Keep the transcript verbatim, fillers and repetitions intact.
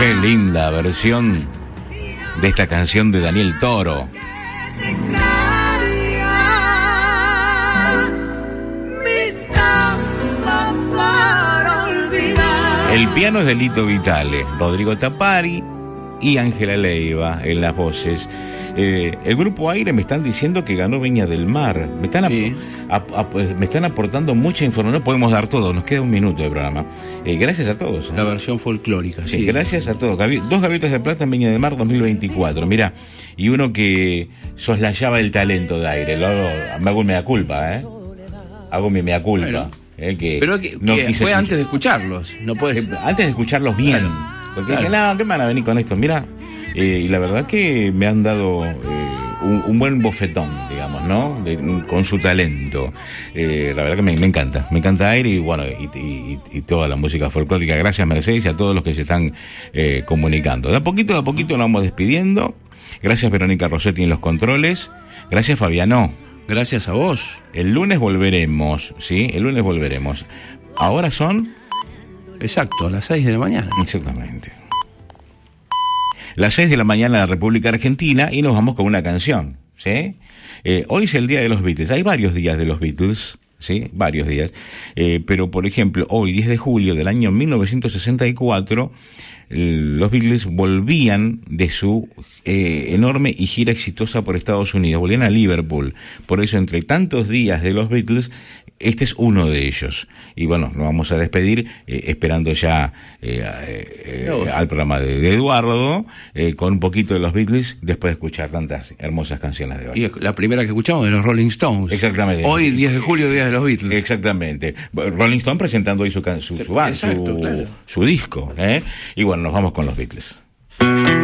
Qué linda versión de esta canción de Daniel Toro. El piano es de Lito Vitale, Rodrigo Tapari y Ángela Leiva en las voces. Eh, el grupo Aire me están diciendo que ganó Viña del Mar. Me están, sí. ap- ap- ap- me están aportando mucha información. No podemos dar todo, nos queda un minuto de programa. Eh, gracias a todos. ¿eh? La versión folclórica. Sí, sí. Gracias a todos. Gavi- dos gaviotas de plata en Viña del Mar dos mil veinticuatro. Mira, y uno que soslayaba el talento de Aire. Lo hago, me hago un mea culpa, ¿eh? Hago mi mea culpa. Bueno, eh, que pero que, no que fue escuchar. Antes de escucharlos. No puedes... eh, Antes de escucharlos bien. Claro. Porque Claro. dije, no, ¿qué me van a venir con esto? Mira, eh, y la verdad que me han dado eh, un, un buen bofetón, digamos, ¿no? De, con su talento. Eh, la verdad que me, me encanta, me encanta Aire y bueno, y, y, y toda la música folclórica. Gracias, Mercedes, y a todos los que se están eh, comunicando. De a poquito, de a poquito nos vamos despidiendo. Gracias, Verónica Rossetti en los controles. Gracias, Fabiano. Gracias a vos. El lunes volveremos, ¿sí? El lunes volveremos. Ahora son... Exacto, a las seis de la mañana. Exactamente. Las seis de la mañana en la República Argentina y nos vamos con una canción, ¿sí? Eh, hoy es el día de los Beatles. Hay varios días de los Beatles, ¿sí? Varios días. Eh, pero, por ejemplo, hoy, diez de julio del año mil novecientos sesenta y cuatro, los Beatles volvían de su eh, enorme y gira exitosa por Estados Unidos, volvían a Liverpool. Por eso, entre tantos días de los Beatles, este es uno de ellos. Y bueno, nos vamos a despedir eh, esperando ya eh, eh, eh, al programa de, de Eduardo, eh, con un poquito de los Beatles, después de escuchar tantas hermosas canciones de hoy. Y la primera que escuchamos de los Rolling Stones. Exactamente. Hoy, diez de julio, día de los Beatles. Exactamente. Rolling Stone presentando hoy su, su, su, su, Exacto, su, claro. su disco, ¿eh? Y bueno, nos vamos con los Beatles.